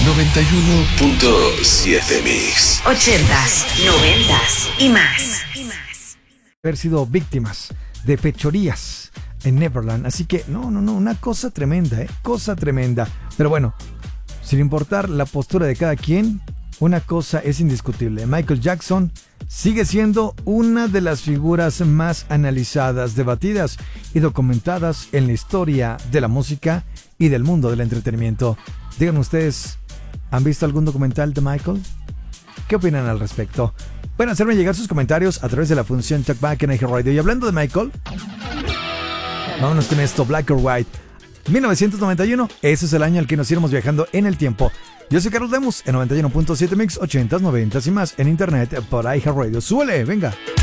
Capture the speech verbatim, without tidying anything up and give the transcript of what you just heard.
noventa y uno punto siete Mix. Ochentas, noventas y más. Haber sido víctimas de fechorías en Neverland. Así que, no, no, no, una cosa tremenda, ¿eh? Cosa tremenda. Pero bueno, sin importar la postura de cada quien, una cosa es indiscutible. Michael Jackson sigue siendo una de las figuras más analizadas, debatidas y documentadas en la historia de la música y del mundo del entretenimiento. Díganme ustedes, ¿han visto algún documental de Michael? ¿Qué opinan al respecto? Pueden hacerme llegar sus comentarios a través de la función Talkback en iHeartRadio. Y hablando de Michael, vámonos con esto, Black or White. mil novecientos noventa y uno, ese es el año al que nos iremos viajando en el tiempo. Yo soy Carlos Lemus en noventa y uno punto siete Mix, ochentas, noventas y más en internet por iHeartRadio. ¡Súbele! ¡Venga!